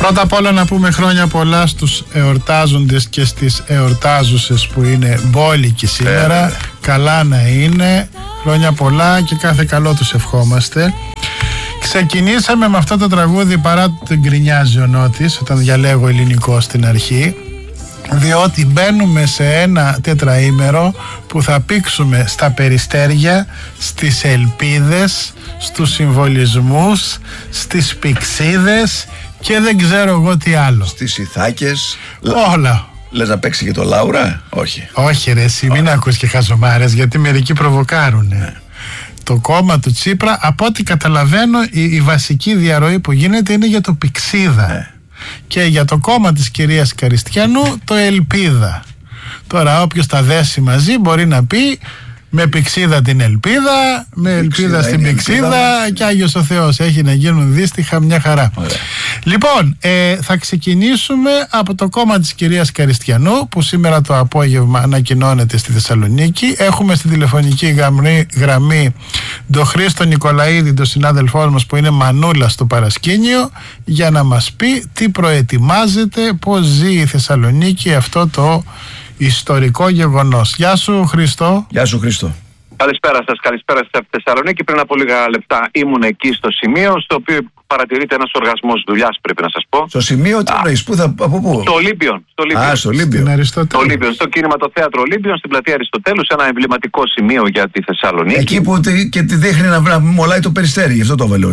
Πρώτα απ' όλα να πούμε χρόνια πολλά στους εορτάζοντες και στις εορτάζουσες που είναι μπόλικοι σήμερα. Καλά να είναι, χρόνια πολλά και κάθε καλό τους ευχόμαστε. Ξεκινήσαμε με αυτό το τραγούδι παρά την γκρινιάζει ο Νότης όταν διαλέγω ελληνικό στην αρχή, διότι μπαίνουμε σε ένα τετραήμερο που θα πήξουμε στα περιστέρια, στις ελπίδες, στους συμβολισμούς, στις πηξίδες και δεν ξέρω εγώ τι άλλο. Στις Ιθάκες. Όλα. Λες να παίξει και το Λάουρα? Όχι. Όχι ρε εσύ, μην ακούς και χαζομάρες, γιατί μερικοί προβοκάρουνε. Το κόμμα του Τσίπρα, από ό,τι καταλαβαίνω, η βασική διαρροή που γίνεται είναι για το πηξίδα. Και για το κόμμα της κυρίας Καριστιανού το ελπίδα. Τώρα όποιος τα δέσει μαζί μπορεί να πει με πηξίδα την ελπίδα, με ελπίδα στην πηξίδα και Άγιος ο Θεός, έχει να γίνουν δύστιχα μια χαρά. Ωραία. Λοιπόν, θα ξεκινήσουμε από το κόμμα της κυρίας Καριστιανού που σήμερα το απόγευμα ανακοινώνεται στη Θεσσαλονίκη. Έχουμε στην τηλεφωνική γραμμή τον Χρήστο Νικολαίδη, τον συνάδελφό μας που είναι μανούλα στο παρασκήνιο, για να μας πει τι προετοιμάζεται, πώς ζει η Θεσσαλονίκη αυτό το ιστορικό γεγονός. Γεια σου Χρήστο. Γεια σου Χρήστο. Καλησπέρα σας, καλησπέρα σας από τη Θεσσαλονίκη. Πριν από λίγα λεπτά ήμουν εκεί στο σημείο στο οποίο παρατηρείται ένας οργασμός δουλειάς, πρέπει να σας πω. Στο σημείο τι εννοείς, από πού? Στο Ολύμπιον. Στο Ολύμπιον. Στο Ολύμπιον, στο κινηματοθέατρο Ολύμπιον, στην πλατεία Αριστοτέλους, ένα εμβληματικό σημείο για τη Θεσσαλονίκη. Εκεί που και τη δείχνει να μολάει το περιστέρι, γι' αυτό το έβαλε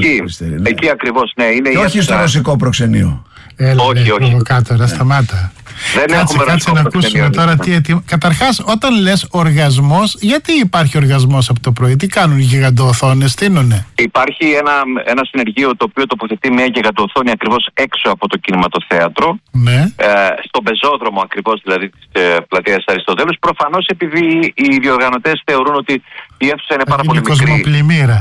εκεί ακριβώς, ναι. Είναι και όχι στο ρωσικό προξενείο. Όχι. Προβοκάτορα, σταμάτα. Κάτσε να ακούσουμε τώρα τι καταρχάς, όταν λες οργασμός, γιατί υπάρχει οργασμός από το πρωί? Τι κάνουν οι γιγαντοοθόνες, στείνουνε? Υπάρχει ένα συνεργείο το οποίο τοποθετεί μια γιγαντοοθόνη ακριβώς έξω από το κινηματοθέατρο, στον πεζόδρομο ακριβώς, δηλαδή της πλατείας Αριστοτέλους. Προφανώς επειδή οι διοργανωτές θεωρούν ότι η αίθουσα είναι πάρα πολύ μικρή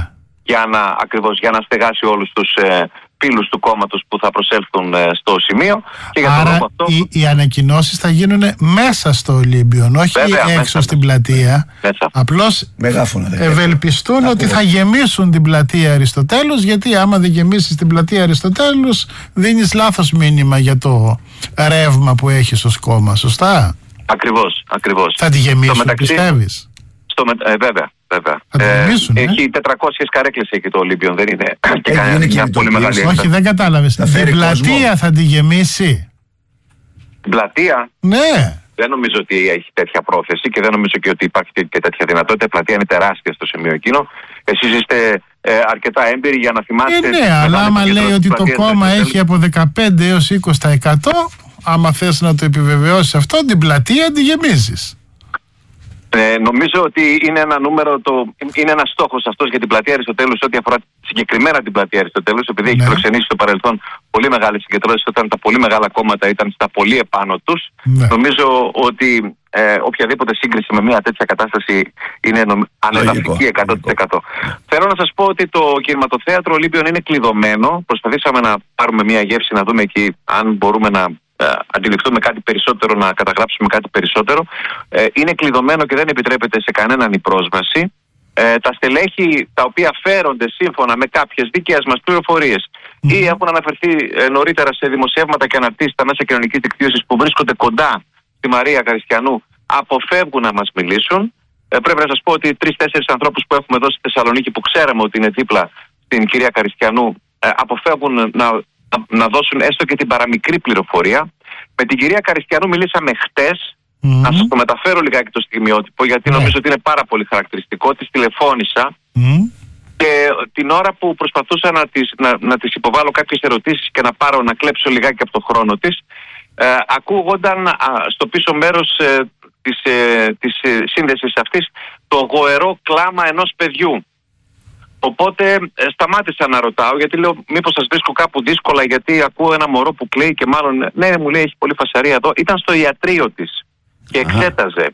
για να στεγάσει όλους τους φίλους του κόμματος που θα προσέλθουν στο σημείο. Και για άρα αυτό, οι ανακοινώσεις θα γίνουν μέσα στο Ολύμπιον, όχι έξω στην πλατεία. Απλώς ευελπιστούν ότι θα γεμίσουν την πλατεία Αριστοτέλους, γιατί άμα δεν γεμίσεις την πλατεία Αριστοτέλους δίνεις λάθος μήνυμα για το ρεύμα που έχεις ως κόμμα, σωστά? Ακριβώς. Θα τη γεμίσουν, πιστεύεις? Βέβαια. Έχει 400 καρέκλες εκεί το Ολύμπιον, δεν είναι και μια πολύ μεγάλη έκταση. Όχι, δεν κατάλαβες. Την πλατεία θα τη γεμίσει? Την πλατεία? Ναι. Δεν νομίζω ότι έχει τέτοια πρόθεση και δεν νομίζω και ότι υπάρχει και τέτοια δυνατότητα. Η πλατεία είναι τεράστια στο σημείο εκείνο. Εσείς είστε αρκετά έμπειροι για να θυμάστε. Ναι, αλλά άμα λέει ότι το κόμμα έχει από 15 έως 20%, άμα θες να το επιβεβαιώσεις αυτό, την πλατεία τη γεμίζεις. Νομίζω ότι είναι είναι ένας στόχος αυτός για την πλατεία Αριστοτέλους ό,τι αφορά συγκεκριμένα την πλατεία Αριστοτέλους, επειδή έχει προξενήσει στο παρελθόν πολύ μεγάλες συγκεντρώσεις όταν τα πολύ μεγάλα κόμματα ήταν στα πολύ επάνω τους. Νομίζω ότι οποιαδήποτε σύγκριση με μια τέτοια κατάσταση είναι ανεδαφική 100%. Θέλω να σας πω ότι το κινηματοθέατρο Ολύμπιον είναι κλειδωμένο. Προσπαθήσαμε να πάρουμε μια γεύση, να δούμε εκεί αν μπορούμε να αντιληφθούμε κάτι περισσότερο, να καταγράψουμε κάτι περισσότερο. Είναι κλειδωμένο και δεν επιτρέπεται σε κανέναν η πρόσβαση. Τα στελέχη τα οποία φέρονται σύμφωνα με κάποιες δικές μας πληροφορίες ή έχουν αναφερθεί νωρίτερα σε δημοσιεύματα και αναρτήσεις στα μέσα κοινωνικής δικτύωσης που βρίσκονται κοντά στη Μαρία Καριστιανού, αποφεύγουν να μας μιλήσουν. Πρέπει να σας πω ότι 3-4 ανθρώπους που έχουμε εδώ στη Θεσσαλονίκη που ξέραμε ότι είναι δίπλα στην κυρία Καριστιανού αποφεύγουν να δώσουν έστω και την παραμικρή πληροφορία. Με την κυρία Καριστιανού μιλήσαμε χτες. Να σας το μεταφέρω λιγάκι το στιγμιότυπο, γιατί νομίζω ότι είναι πάρα πολύ χαρακτηριστικό. Της τηλεφώνησα και την ώρα που προσπαθούσα να της υποβάλω κάποιες ερωτήσεις και να κλέψω λιγάκι από το χρόνο της, ακούγονταν στο πίσω μέρος της σύνδεσης αυτής το γοερό κλάμα ενός παιδιού. Οπότε σταμάτησα να ρωτάω, γιατί λέω μήπως σας βρίσκω κάπου δύσκολα, γιατί ακούω ένα μωρό που κλαίει και μάλλον ναι, μου λέει έχει πολύ φασαρία εδώ. Ήταν στο ιατρείο της και εξέταζε.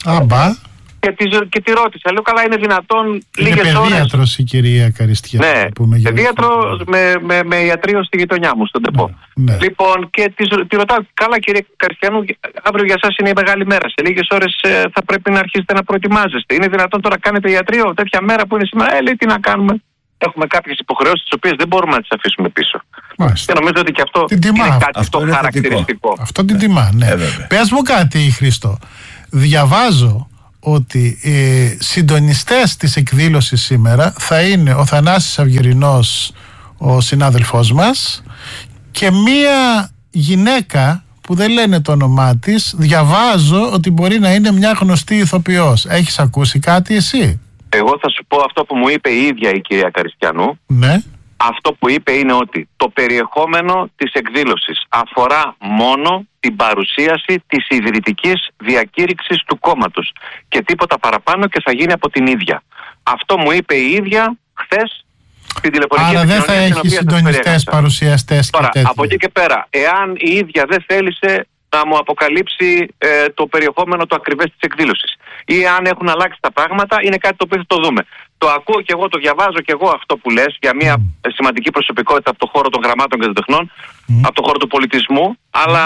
Και τη ρώτησα, λέω καλά είναι δυνατόν λίγες ώρες. Είναι παιδίατρος η κυρία Καριστιανού. Ναι, παιδίατρο με ιατρείο στη γειτονιά μου, στον ΤΕΠΟ. Ναι. Λοιπόν, και τη ρωτάω, καλά κυρία Καριστιανού, αύριο για σας είναι η μεγάλη μέρα. Σε λίγες ώρες θα πρέπει να αρχίσετε να προετοιμάζεστε. Είναι δυνατόν τώρα κάνετε ιατρείο τέτοια μέρα που είναι σήμερα? Λέει τι να κάνουμε. έχουμε κάποιες υποχρεώσεις τις οποίες δεν μπορούμε να τις αφήσουμε πίσω. Μάλιστα. Και νομίζω ότι και αυτό είναι κάτι το χαρακτηριστικό. Αυτό την τιμά, ναι. Πες μου κάτι, Χρήστο. Διαβάζω ότι συντονιστές της εκδήλωσης σήμερα θα είναι ο Θανάσης Αυγερινός, ο συνάδελφός μας, και μία γυναίκα που δεν λένε το όνομά της. Διαβάζω ότι μπορεί να είναι μια γνωστή ηθοποιός. Έχεις ακούσει κάτι εσύ? Εγώ θα σου πω αυτό που μου είπε η ίδια η κυρία Καριστιανού. Ναι. Αυτό που είπε είναι ότι το περιεχόμενο της εκδήλωσης αφορά μόνο την παρουσίαση της ιδρυτικής διακήρυξης του κόμματος και τίποτα παραπάνω, και θα γίνει από την ίδια. Αυτό μου είπε η ίδια χθες στην τηλεφωνική επικοινωνία. Άρα δεν θα έχει συντονιστές, παρουσιαστές και τέτοια. Από εκεί και πέρα, εάν η ίδια δεν θέλησε να μου αποκαλύψει το περιεχόμενο το ακριβές της εκδήλωσης, ή αν έχουν αλλάξει τα πράγματα, είναι κάτι το οποίο θα το δούμε. Το ακούω και εγώ, το διαβάζω και εγώ αυτό που λες για μια σημαντική προσωπικότητα από το χώρο των γραμμάτων και των τεχνών, από το χώρο του πολιτισμού, αλλά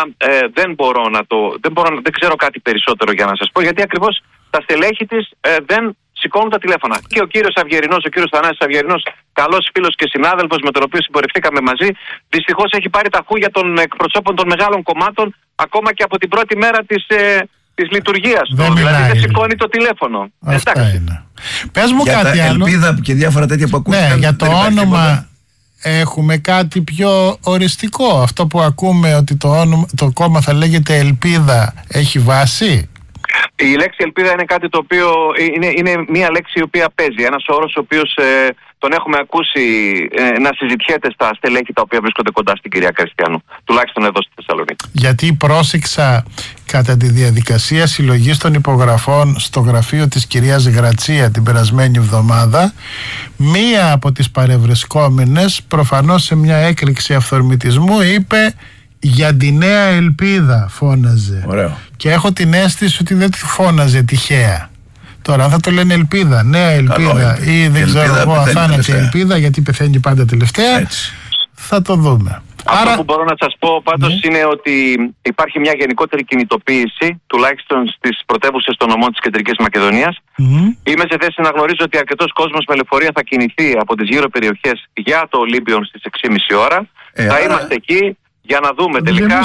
δεν ξέρω κάτι περισσότερο για να σας πω, γιατί ακριβώς τα στελέχη της δεν σηκώνουν τα τηλέφωνα. Και ο κύριος Αυγερινός, ο κύριος Θανάσης Αυγερινός, καλός φίλος και συνάδελφος με τον οποίο συμπορευτήκαμε μαζί, δυστυχώς έχει πάρει τα χούγια των εκπροσώπων των μεγάλων κομμάτων ακόμα και από την πρώτη μέρα της λειτουργίας του. Δηλαδή δεν σηκώνει το τηλέφωνο. Αυτά είναι. Πες μου για κάτι τα άλλο. Ελπίδα και διάφορα τέτοια που ακούστηκαν. Ναι, για το όνομα έχουμε κάτι πιο οριστικό? Αυτό που ακούμε ότι το κόμμα θα λέγεται Ελπίδα έχει βάση? Η λέξη ελπίδα είναι κάτι το οποίο είναι μια λέξη η οποία παίζει. Ένας όρος ο οποίος τον έχουμε ακούσει να συζητιέται στα στελέχη τα οποία βρίσκονται κοντά στην κυρία Καριστιανού, τουλάχιστον εδώ στη Θεσσαλονίκη. Γιατί πρόσεξα κατά τη διαδικασία συλλογής των υπογραφών στο γραφείο της κυρίας Γρατσία την περασμένη εβδομάδα, μία από τις παρευρισκόμενες, προφανώς σε μια έκρηξη αυθορμητισμού, είπε «Για τη Νέα Ελπίδα» φώναζε. Ωραίο. Και έχω την αίσθηση ότι δεν τη φώναζε τυχαία. Τώρα αν θα το λένε Ελπίδα, Νέα Ελπίδα ή δεν ξέρω εγώ, αθάνατη Ελπίδα, γιατί πεθαίνει πάντα τελευταία, έτσι. Θα το δούμε. Αυτό που μπορώ να σας πω πάντως είναι ότι υπάρχει μια γενικότερη κινητοποίηση, τουλάχιστον στις πρωτεύουσες των νομών της Κεντρικής Μακεδονίας. Είμαι σε θέση να γνωρίζω ότι αρκετός κόσμος με λεωφορεία θα κινηθεί από τις γύρω περιοχές για το Ολύμπιον στις 6.30 ώρα. Θα είμαστε εκεί για να δούμε τελικά.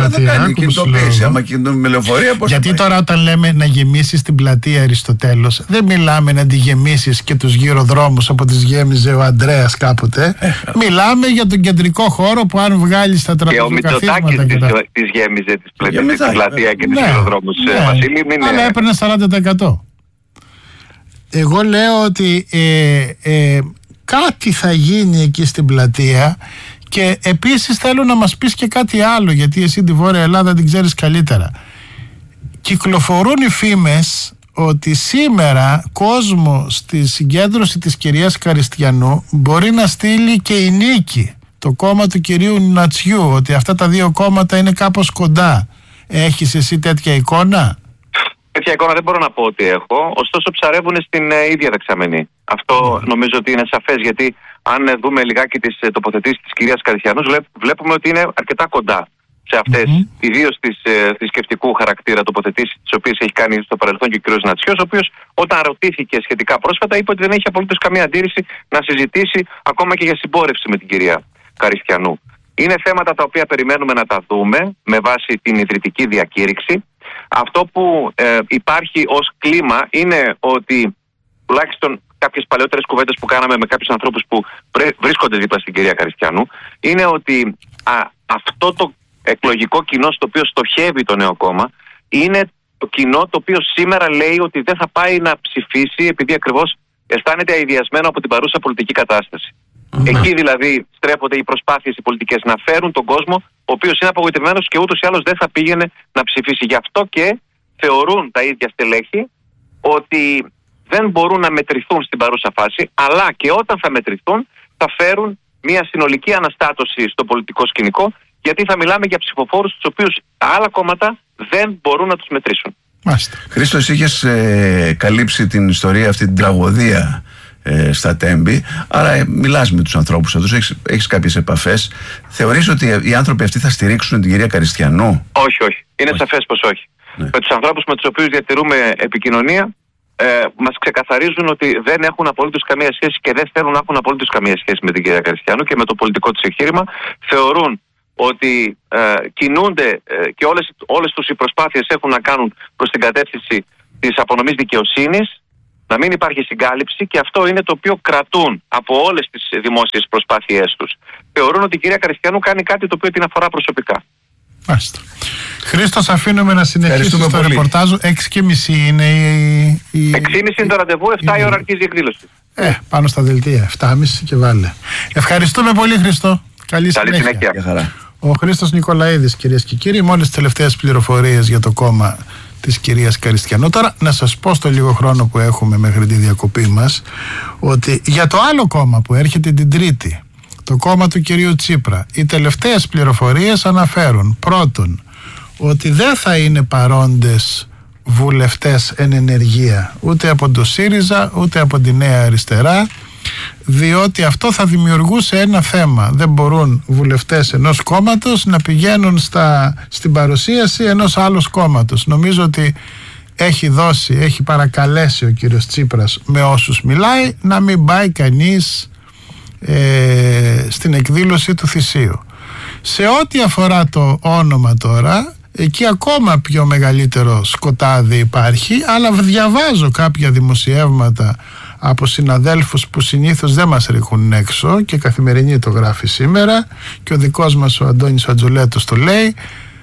Άμα κινητοποιήσει με λεωφορεία, πώς γιατί τώρα όταν λέμε να γεμίσεις την πλατεία Αριστοτέλους, δεν μιλάμε να τη γεμίσεις και τους γύρω δρόμους από τις γέμιζε ο Ανδρέας κάποτε. Μιλάμε για τον κεντρικό χώρο που αν βγάλεις τα τραπεζοκαθίσματα. Και ο Μητσοτάκης τις γέμιζε την πλατεία και τους γύρω δρόμους. Βασίλη, αλλά έπαιρνε 40%. Εγώ λέω ότι κάτι θα γίνει εκεί στην πλατεία. Και επίσης θέλω να μας πεις και κάτι άλλο, γιατί εσύ τη Βόρεια Ελλάδα την ξέρεις καλύτερα. Κυκλοφορούν οι φήμες ότι σήμερα κόσμο στη συγκέντρωση της κυρίας Καριστιανού μπορεί να στείλει και η Νίκη, το κόμμα του κυρίου Νατσιού, ότι αυτά τα δύο κόμματα είναι κάπως κοντά. Έχεις εσύ τέτοια εικόνα? Τέτοια εικόνα δεν μπορώ να πω ότι έχω, ωστόσο ψαρεύουν στην ίδια δεξαμενή. Αυτό νομίζω ότι είναι σαφές, γιατί αν δούμε λιγάκι τις τοποθετήσεις της κυρίας Καριστιανού, βλέπουμε ότι είναι αρκετά κοντά σε αυτές, ιδίως τις θρησκευτικού χαρακτήρα τοποθετήσεις, τις οποίες έχει κάνει στο παρελθόν και ο κ. Νατσιός, ο οποίος όταν ρωτήθηκε σχετικά πρόσφατα είπε ότι δεν έχει απολύτως καμία αντίρρηση να συζητήσει ακόμα και για συμπόρευση με την κυρία Καριστιανού. Είναι θέματα τα οποία περιμένουμε να τα δούμε με βάση την ιδρυτική διακήρυξη. Αυτό που υπάρχει ως κλίμα είναι ότι τουλάχιστον κάποιες παλαιότερες κουβέντες που κάναμε με κάποιους ανθρώπους που βρίσκονται δίπλα στην κυρία Καριστιανού, είναι ότι αυτό το εκλογικό κοινό στο οποίο στοχεύει το νέο κόμμα είναι το κοινό το οποίο σήμερα λέει ότι δεν θα πάει να ψηφίσει επειδή ακριβώς αισθάνεται αηδιασμένο από την παρούσα πολιτική κατάσταση. Εκεί δηλαδή στρέφονται οι προσπάθειες οι πολιτικές να φέρουν τον κόσμο, ο οποίος είναι απογοητευμένος και ούτως ή άλλως δεν θα πήγαινε να ψηφίσει. Γι' αυτό και θεωρούν τα ίδια στελέχη ότι δεν μπορούν να μετρηθούν στην παρούσα φάση, αλλά και όταν θα μετρηθούν θα φέρουν μια συνολική αναστάτωση στο πολιτικό σκηνικό, γιατί θα μιλάμε για ψηφοφόρους τους οποίους τα άλλα κόμματα δεν μπορούν να τους μετρήσουν. Χρήστο, εσύ είχες καλύψει την ιστορία αυτή, την τραγωδία στα Τέμπη, άρα μιλάς με τους ανθρώπους αυτούς, έχεις κάποιες επαφές. Θεωρείς ότι οι άνθρωποι αυτοί θα στηρίξουν την κυρία Καριστιανού? Όχι. Είναι σαφές πως όχι. Με τους ανθρώπους με τους οποίους διατηρούμε επικοινωνία, μας ξεκαθαρίζουν ότι δεν έχουν απολύτως καμία σχέση και δεν θέλουν να έχουν απολύτως καμία σχέση με την κυρία Καριστιανού και με το πολιτικό της εγχείρημα. Θεωρούν ότι κινούνται και όλες τους οι προσπάθειες έχουν να κάνουν προς την κατεύθυνση της απονομής δικαιοσύνης, να μην υπάρχει συγκάλυψη, και αυτό είναι το οποίο κρατούν από όλες τις δημόσιες προσπάθειές τους. Θεωρούν ότι η κυρία Καριστιανού κάνει κάτι το οποίο την αφορά προσωπικά. Μάλιστα. Χρήστος, αφήνουμε να συνεχίσουμε το ρεπορτάζ. 6:30 είναι η... 6:30 είναι το ραντεβού, 7 η ώρα αρχίζει η εκδήλωση. Πάνω στα δελτία, 7:30 και βάλε. Ευχαριστούμε πολύ, Χρήστο. Καλή συνέχεια. Ο Χρήστος Νικολαίδης, κυρίες και κύριοι, μόλις τις τελευταίες πληροφορίες για το κόμμα της κυρίας Καριστιανού. Τώρα να σας πω στο λίγο χρόνο που έχουμε μέχρι τη διακοπή μας, ότι για το άλλο κόμμα που έρχεται την Τρίτη, το κόμμα του κυρίου Τσίπρα, οι τελευταίες πληροφορίες αναφέρουν πρώτον ότι δεν θα είναι παρόντες βουλευτές εν ενεργεία ούτε από το ΣΥΡΙΖΑ ούτε από τη Νέα Αριστερά, διότι αυτό θα δημιουργούσε ένα θέμα. Δεν μπορούν βουλευτές ενός κόμματος να πηγαίνουν στην παρουσίαση ενός άλλους κόμματος. Νομίζω ότι έχει παρακαλέσει ο κύριος Τσίπρας με όσους μιλάει να μην πάει κανείς στην εκδήλωση του θυσίου. Σε ό,τι αφορά το όνομα τώρα, εκεί ακόμα πιο μεγαλύτερο σκοτάδι υπάρχει, αλλά διαβάζω κάποια δημοσιεύματα από συναδέλφους που συνήθως δεν μας ρίχνουν έξω, και Καθημερινή το γράφει σήμερα και ο δικός μας ο Αντώνης Ατζολέτος το λέει.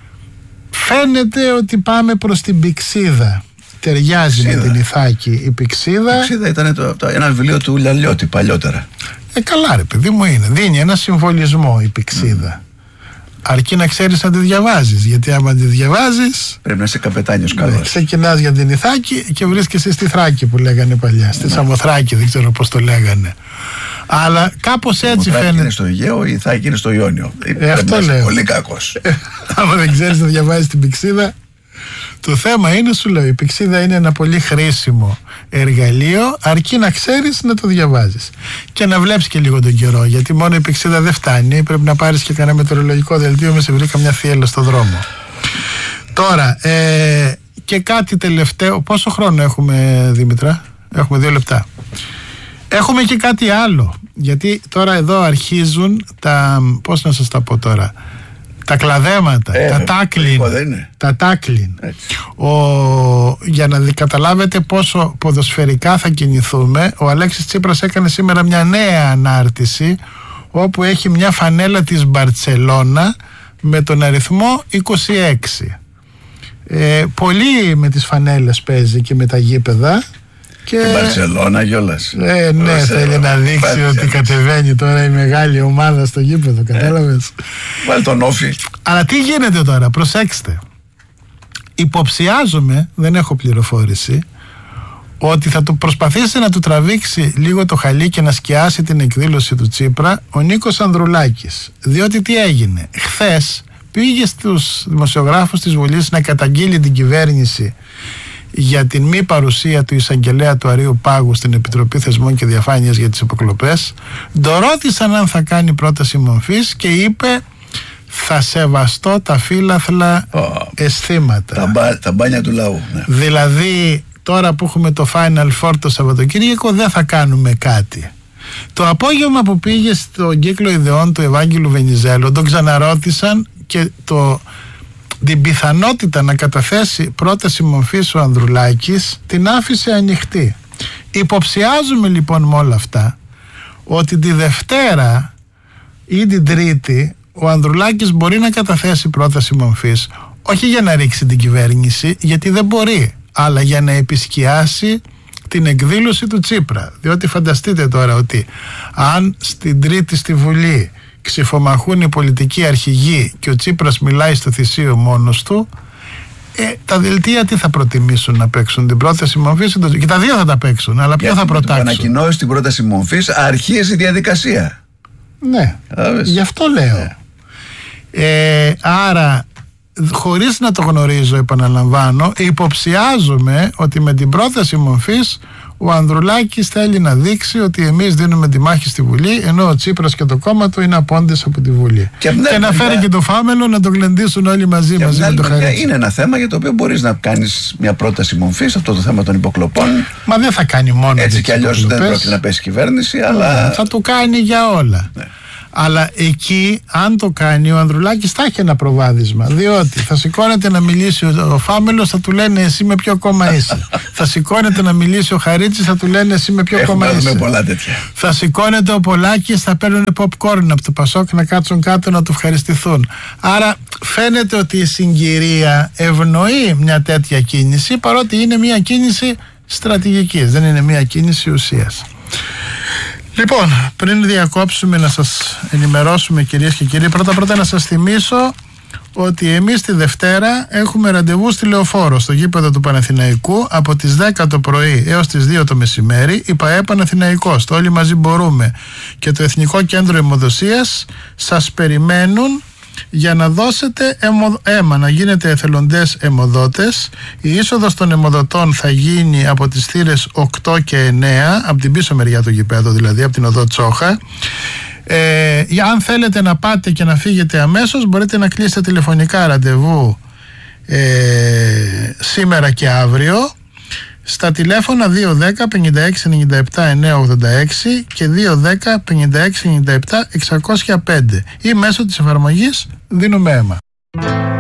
Φαίνεται ότι πάμε προς την Πηξίδα. Ταιριάζει με την Ιθάκη η Πηξίδα. Η Πηξίδα ήταν ένα βιβλίο του Λαλιώτη παλιότερα. Καλά ρε παιδί μου, δίνει ένα συμβολισμό η Πηξίδα. Αρκεί να ξέρεις να τη διαβάζεις, γιατί άμα τη διαβάζεις πρέπει να είσαι καπετάνιος καλός. Ξεκινάς για την Ιθάκη και βρίσκεσαι στη Θράκη που λέγανε παλιά, στη Σαμοθράκη, δεν ξέρω πώς το λέγανε. Αλλά κάπως έτσι φαίνεται. Η είναι στο Αιγαίο, η Ιθάκη είναι στο Ιόνιο. Αυτό λέω. Πολύ κακός. Άμα δεν ξέρεις να διαβάζεις την Πηξίδα. Το θέμα είναι, σου λέω, η Πηξίδα είναι ένα πολύ χρήσιμο εργαλείο, αρκεί να ξέρεις να το διαβάζεις και να βλέπεις και λίγο τον καιρό, γιατί μόνο η Πηξίδα δεν φτάνει, πρέπει να πάρεις και κανένα μετεωρολογικό δελτίο με σε βρει καμιά θύελλα στο δρόμο. Τώρα, και κάτι τελευταίο. Πόσο χρόνο έχουμε, Δήμητρα? Έχουμε 2 λεπτά. Έχουμε και κάτι άλλο, γιατί τώρα εδώ αρχίζουν πώς να σας τα πω τώρα, τα κλαδέματα, τα τάκλιν. Για να καταλάβετε πόσο ποδοσφαιρικά θα κινηθούμε, ο Αλέξης Τσίπρας έκανε σήμερα μια νέα ανάρτηση, όπου έχει μια φανέλα της Μπαρτσελώνα με τον αριθμό 26. Πολύ με τις φανέλες παίζει και με τα γήπεδα. Και η Μπαρτσελώνα κιόλας. Ναι, θέλει να δείξει ότι κατεβαίνει τώρα η μεγάλη ομάδα στο γήπεδο, κατάλαβες. Βάλει τον Όφη. Αλλά τι γίνεται τώρα, προσέξτε. Υποψιάζομαι, δεν έχω πληροφόρηση, ότι θα του προσπαθήσει να του τραβήξει λίγο το χαλί και να σκιάσει την εκδήλωση του Τσίπρα ο Νίκος Ανδρουλάκης. Διότι τι έγινε? Χθες πήγε στους δημοσιογράφους της Βουλής να καταγγείλει την κυβέρνηση για την μη παρουσία του εισαγγελέα του Αρείου Πάγου στην Επιτροπή Θεσμών και Διαφάνειας για τις υποκλοπές. Το ρώτησαν αν θα κάνει πρόταση μορφής και είπε θα σεβαστώ τα φύλαθλα αισθήματα. Τα μπάνια του λαού. Ναι. Δηλαδή τώρα που έχουμε το Final Four το Σαββατοκύριακο δεν θα κάνουμε κάτι. Το απόγευμα που πήγε στον κύκλο ιδεών του Ευάγγελου Βενιζέλου τον ξαναρώτησαν και την πιθανότητα να καταθέσει πρόταση μορφής ο Ανδρουλάκης την άφησε ανοιχτή. Υποψιάζουμε λοιπόν με όλα αυτά ότι τη Δευτέρα ή την Τρίτη ο Ανδρουλάκης μπορεί να καταθέσει πρόταση μορφής, όχι για να ρίξει την κυβέρνηση, γιατί δεν μπορεί, αλλά για να επισκιάσει την εκδήλωση του Τσίπρα. Διότι φανταστείτε τώρα ότι αν στην Τρίτη στη Βουλή ξυφομαχούν οι πολιτικοί αρχηγοί και ο Τσίπρας μιλάει στο θυσίο μόνος του, τα δελτία τι θα προτιμήσουν να παίξουν, την πρόταση μορφής? Και τα δύο θα τα παίξουν, αλλά ποιο θα προτάξουν? Ανακοινώσει την πρόταση μορφής, αρχίζει η διαδικασία. Ναι, γι' αυτό λέω. Άρα, χωρίς να το γνωρίζω, επαναλαμβάνω, υποψιάζομαι ότι με την πρόταση μορφής Ο Ανδρουλάκης θέλει να δείξει ότι εμείς δίνουμε τη μάχη στη Βουλή, ενώ ο Τσίπρας και το κόμμα του είναι απόντες από τη Βουλή. Και να φέρει και το Φάμελο να το γλεντήσουν όλοι μαζί με το Χαρίτσι. Είναι ένα θέμα για το οποίο μπορείς να κάνεις μια πρόταση μορφής, αυτό το θέμα των υποκλοπών. Μα δεν θα κάνει μόνο έτσι κι αλλιώς δεν πρόκειται να πέσει κυβέρνηση, αλλά. Θα το κάνει για όλα. Ναι. Αλλά εκεί, αν το κάνει, ο Ανδρουλάκης θα έχει ένα προβάδισμα. Διότι θα σηκώνεται να μιλήσει ο Φάμελος, θα του λένε εσύ με ποιο κόμμα είσαι. Θα σηκώνεται να μιλήσει ο Χαρίτσης, θα του λένε εσύ με ποιο κόμμα είσαι. Πολλά τέτοια. Θα σηκώνεται ο Πολάκης, θα παίρνουν popcorn από το Πασόκ να κάτσουν κάτω να του ευχαριστηθούν. Άρα φαίνεται ότι η συγκυρία ευνοεί μια τέτοια κίνηση, παρότι είναι μια κίνηση στρατηγικής, δεν είναι μια κίνηση ουσίας. Λοιπόν, πριν διακόψουμε να σας ενημερώσουμε, κυρίες και κύριοι, πρώτα να σας θυμίσω ότι εμείς τη Δευτέρα έχουμε ραντεβού στη Λεωφόρο, στο γήπεδο του Παναθηναϊκού, από τις 10 το πρωί έως τις 2 το μεσημέρι. Η ΠΑΕ Παναθηναϊκός, το Όλοι Μαζί Μπορούμε και το Εθνικό Κέντρο Αιμοδοσίας σας περιμένουν για να δώσετε αίμα, να γίνετε εθελοντές αιμοδότες. Η είσοδος των αιμοδοτών θα γίνει από τις θύρες 8 και 9, από την πίσω μεριά του γηπέδου, δηλαδή από την οδό Τσόχα. Αν θέλετε να πάτε και να φύγετε αμέσως, μπορείτε να κλείσετε τηλεφωνικά ραντεβού σήμερα και αύριο στα τηλέφωνα 210 56 97 986 και 210 56 97 605 ή μέσω της εφαρμογής Δίνουμε Αίμα.